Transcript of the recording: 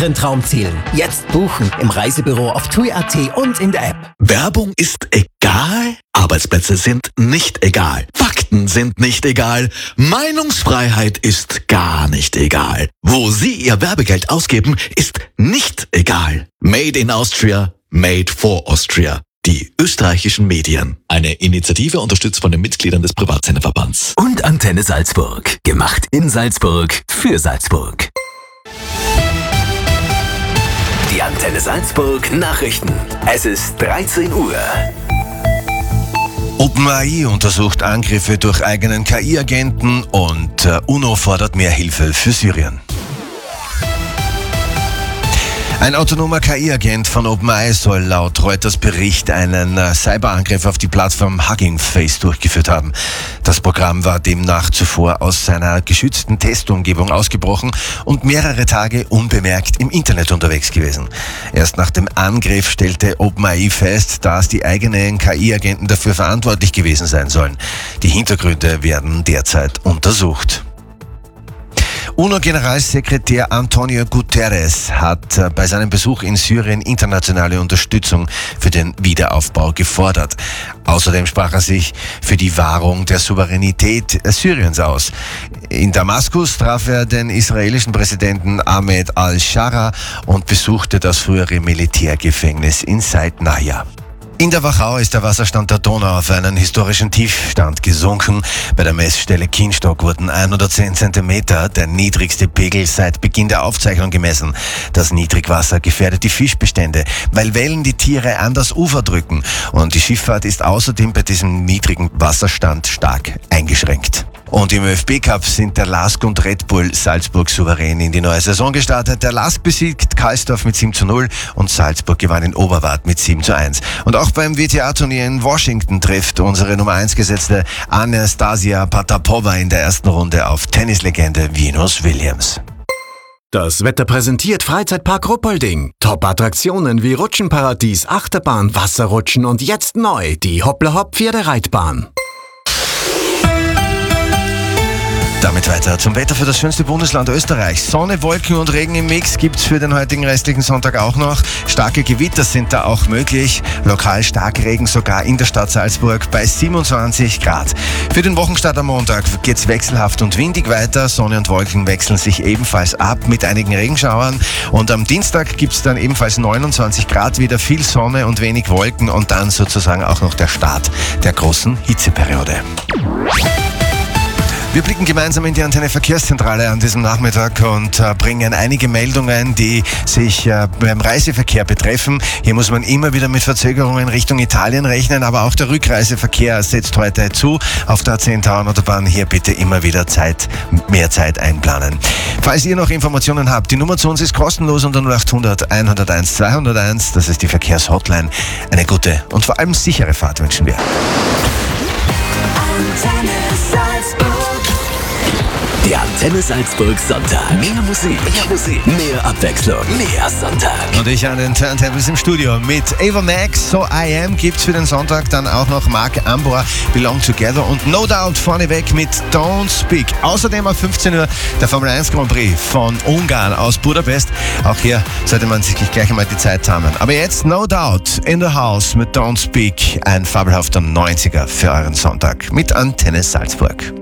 weiteren Traumzielen. Jetzt buchen im Reisebüro auf TUI.at und in der App. Werbung ist egal? Arbeitsplätze sind nicht egal. Fakten sind nicht egal. Meinungsfreiheit ist gar nicht egal. Wo Sie Ihr Werbegeld ausgeben, ist nicht egal. Made in Austria, made for Austria. Die österreichischen Medien. Eine Initiative unterstützt von den Mitgliedern des Privatsenderverbands. Und Antenne Salzburg. Gemacht in Salzburg für Salzburg. Die Antenne Salzburg Nachrichten. Es ist 13 Uhr. OpenAI untersucht Angriffe durch eigenen KI-Agenten und UNO fordert mehr Hilfe für Syrien. Ein autonomer KI-Agent von OpenAI soll laut Reuters Bericht einen Cyberangriff auf die Plattform Hugging Face durchgeführt haben. Das Programm war demnach zuvor aus seiner geschützten Testumgebung ausgebrochen und mehrere Tage unbemerkt im Internet unterwegs gewesen. Erst nach dem Angriff stellte OpenAI fest, dass die eigenen KI-Agenten dafür verantwortlich gewesen sein sollen. Die Hintergründe werden derzeit untersucht. UNO-Generalsekretär Antonio Guterres hat bei seinem Besuch in Syrien internationale Unterstützung für den Wiederaufbau gefordert. Außerdem sprach er sich für die Wahrung der Souveränität Syriens aus. In Damaskus traf er den israelischen Präsidenten Ahmed al-Shara und besuchte das frühere Militärgefängnis in Saidnaya. In der Wachau ist der Wasserstand der Donau auf einen historischen Tiefstand gesunken. Bei der Messstelle Kienstock wurden 110 Zentimeter, der niedrigste Pegel seit Beginn der Aufzeichnung, gemessen. Das Niedrigwasser gefährdet die Fischbestände, weil Wellen die Tiere an das Ufer drücken. Und die Schifffahrt ist außerdem bei diesem niedrigen Wasserstand stark eingeschränkt. Und im ÖFB-Cup sind der LASK und Red Bull Salzburg souverän in die neue Saison gestartet. Der LASK besiegt Karlsdorf mit 7:0 und Salzburg gewann in Oberwart mit 7:1. Und auch beim WTA-Turnier in Washington trifft unsere Nummer 1 gesetzte Anastasia Potapova in der ersten Runde auf Tennislegende Venus Williams. Das Wetter präsentiert Freizeitpark Ruppolding. Top-Attraktionen wie Rutschenparadies, Achterbahn, Wasserrutschen und jetzt neu die Hoppla-Hopp-Pferdereitbahn. Damit weiter zum Wetter für das schönste Bundesland Österreichs. Sonne, Wolken und Regen im Mix gibt's für den heutigen restlichen Sonntag auch noch. Starke Gewitter sind da auch möglich. Lokal Starkregen sogar in der Stadt Salzburg bei 27 Grad. Für den Wochenstart am Montag geht's wechselhaft und windig weiter. Sonne und Wolken wechseln sich ebenfalls ab mit einigen Regenschauern. Und am Dienstag gibt's dann ebenfalls 29 Grad, wieder viel Sonne und wenig Wolken und dann sozusagen auch noch der Start der großen Hitzeperiode. Wir blicken gemeinsam in die Antenne Verkehrszentrale an diesem Nachmittag und bringen einige Meldungen, die sich beim Reiseverkehr betreffen. Hier muss man immer wieder mit Verzögerungen Richtung Italien rechnen, aber auch der Rückreiseverkehr setzt heute zu auf der A10-Autobahn. Hier bitte immer wieder mehr Zeit einplanen. Falls ihr noch Informationen habt, die Nummer zu uns ist kostenlos unter 0800 101 201. Das ist die Verkehrshotline. Eine gute und vor allem sichere Fahrt wünschen wir. Der Antenne Salzburg Sonntag. Mehr Musik, mehr Abwechslung, mehr Sonntag. Und ich an den Turntables im Studio mit Ava Max, So I Am gibt's für den Sonntag, dann auch noch Mark Ambor, Belong Together und No Doubt vorneweg mit Don't Speak. Außerdem ab 15 Uhr der Formel 1 Grand Prix von Ungarn aus Budapest. Auch hier sollte man sich gleich einmal die Zeit haben. Aber jetzt No Doubt in the House mit Don't Speak, ein fabelhafter 90er für euren Sonntag mit Antenne Salzburg.